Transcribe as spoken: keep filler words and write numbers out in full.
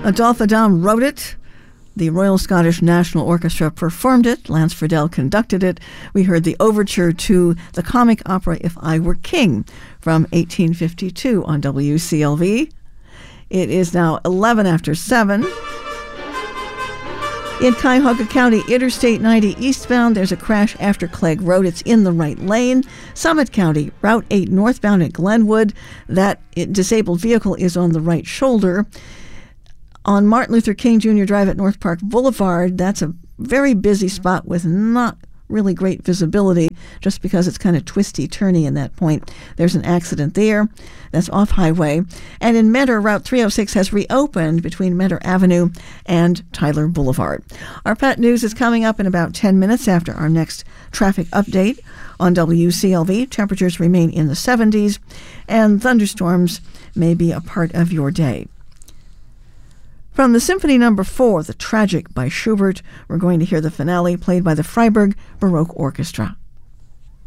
Adolphe Adam wrote it. The Royal Scottish National Orchestra performed it. Lance Friedel conducted it. We heard the overture to the comic opera If I Were King from eighteen fifty-two on W C L V. It is now eleven after seven. In Cuyahoga County, Interstate ninety eastbound, there's a crash after Clegg Road. It's in the right lane. Summit County, Route eight northbound at Glenwood. That disabled vehicle is on the right shoulder. On Martin Luther King Junior Drive at North Park Boulevard, that's a very busy spot with not really great visibility just because it's kind of twisty-turny in that point. There's an accident there. That's off highway. And in Mentor, Route three oh six has reopened between Mentor Avenue and Tyler Boulevard. Our pet news is coming up in about ten minutes after our next traffic update on W C L V. Temperatures remain in the seventies, and thunderstorms may be a part of your day. From the Symphony Number four, The Tragic by Schubert, we're going to hear the finale played by the Freiburg Baroque Orchestra.